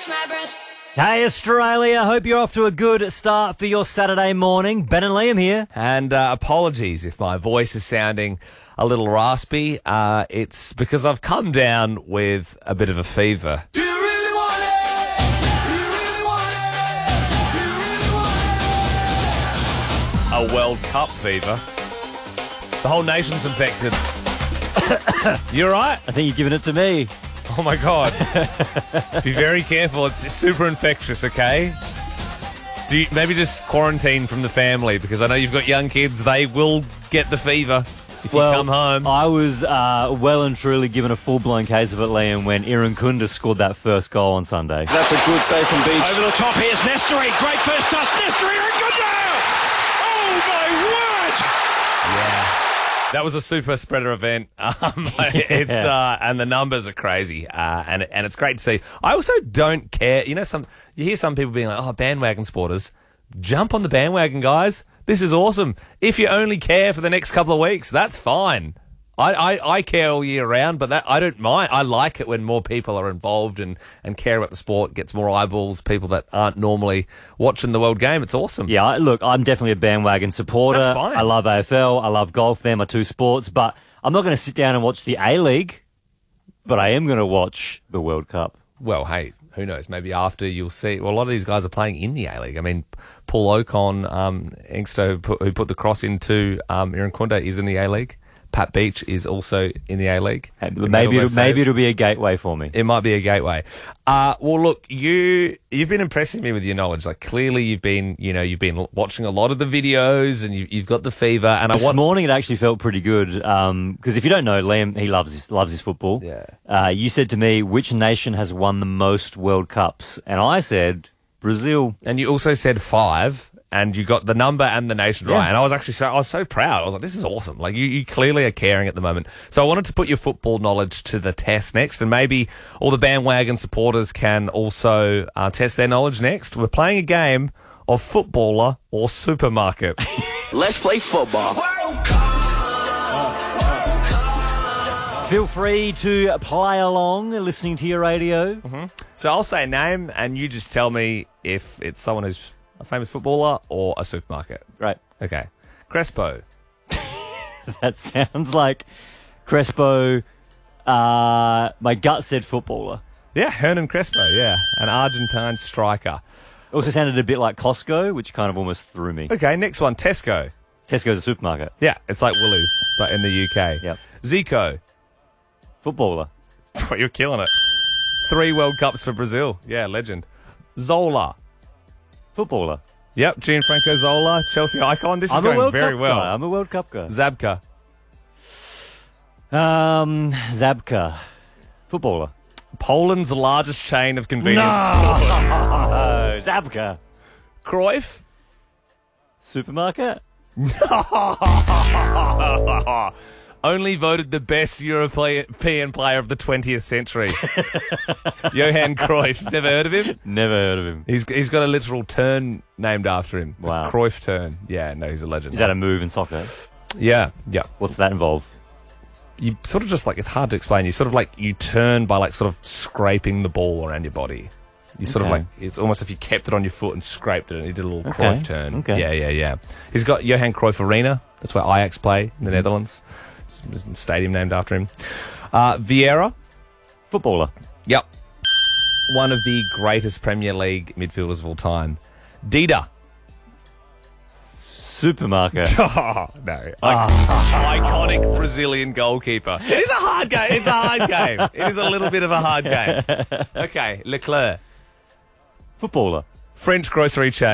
my breath. Hey Australia, hope you're off to a good start for your Saturday morning. Ben and Liam here. And apologies if my voice is sounding a little raspy. It's because I've come down with a bit of a fever. Do you really want it? Do you really want it? Do you really want it? A World Cup fever. The whole nation's infected. You all right? I think you're giving it to me. Oh, my God. Be very careful. It's super infectious, okay? Do you maybe just quarantine from the family, because I know you've got young kids. They will get the fever if you come home. I was well and truly given a full-blown case of it, Liam, when Irukunda scored that first goal on Sunday. That's a good save from Beach. Over the top, here's Nestori. Great first touch. Nestori, Irukunda! Oh, my word! Yeah. That was a super spreader event. It's and the numbers are crazy, and it's great to see. I also don't care. You know, you hear some people being like, "Oh, bandwagon supporters, jump on the bandwagon, guys. This is awesome." If you only care for the next couple of weeks, that's fine. I care all year round, but that I don't mind. I like it when more people are involved and care about the sport, gets more eyeballs, people that aren't normally watching the world game. It's awesome. Yeah, look, I'm definitely a bandwagon supporter. That's fine. I love AFL, I love golf, they're my two sports, but I'm not going to sit down and watch the A-League, but I am going to watch the World Cup. Well, hey, who knows? Maybe after you'll see. Well, a lot of these guys are playing in the A-League. I mean, Paul Ocon, Inksto, who put the cross into Irukunda, is in the A-League. Pat Beach is also in the A-League. Maybe it'll be a gateway for me. It might be a gateway. Well, look, you've been impressing me with your knowledge. Like, clearly you've been watching a lot of the videos and you've got the fever. And this morning it actually felt pretty good. Because if you don't know, Liam, he loves his football. Yeah. You said to me, which nation has won the most World Cups? And I said, Brazil. And you also said 5. And you got the number and the nation right. And I was so proud. I was like, this is awesome. Like, you clearly are caring at the moment. So I wanted to put your football knowledge to the test next, and maybe all the bandwagon supporters can also test their knowledge next. We're playing a game of footballer or supermarket. Let's play football. Feel free to play along listening to your radio. Mm-hmm. So I'll say a name, and you just tell me if it's someone who's a famous footballer or a supermarket. Right. Okay. Crespo. That sounds like Crespo. My gut said footballer. Yeah, Hernan Crespo, yeah. An Argentine striker. Also sounded a bit like Costco, which kind of almost threw me. Okay, next one, Tesco. Tesco's a supermarket. Yeah, it's like Woolies, but in the UK. Yep. Zico. Footballer. You're killing it. 3 World Cups for Brazil. Yeah, legend. Zola. Footballer. Yep, Gianfranco Zola, Chelsea icon. This is going very well. I'm a World Cup guy. Zabka. Zabka. Footballer. Poland's largest chain of convenience stores. Oh, Zabka. Cruyff. Supermarket. Only voted the best European player of the 20th century. Johan Cruyff. Never heard of him? Never heard of him. He's got a literal turn named after him. Wow. The Cruyff turn. Yeah, no, he's a legend. Is that a move in soccer? Yeah. What's that involve? You sort of just like, it's hard to explain. You sort of like, you turn by like sort of scraping the ball around your body. You sort of like, it's almost if you kept it on your foot and scraped it and you did a little Cruyff turn. Okay. Yeah. He's got Johan Cruyff Arena. That's where Ajax play in the Netherlands. It's a stadium named after him. Vieira. Footballer. Yep. One of the greatest Premier League midfielders of all time. Dida. Supermarket. Oh, no. Iconic Brazilian goalkeeper. It is a hard game. It's a hard game. It is a little bit of a hard game. Okay, Leclerc. Footballer. French grocery chain.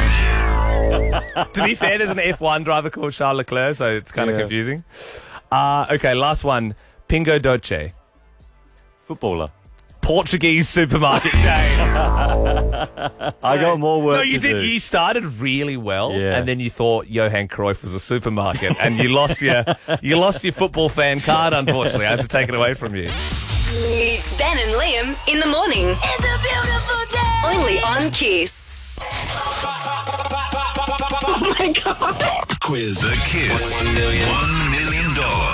To be fair, there's an F1 driver called Charles Leclerc, so it's kind of confusing. Okay, last one. Pingo Doce. Footballer. Portuguese supermarket chain. I got more work to do. You started really well, Yeah. and then you thought Johan Cruyff was a supermarket, and you lost your football fan card. Unfortunately, I had to take it away from you. It's Ben and Liam in the morning. It's a beautiful day. Only on Kiss. Oh my God. Pop quiz. The Kiss $1 million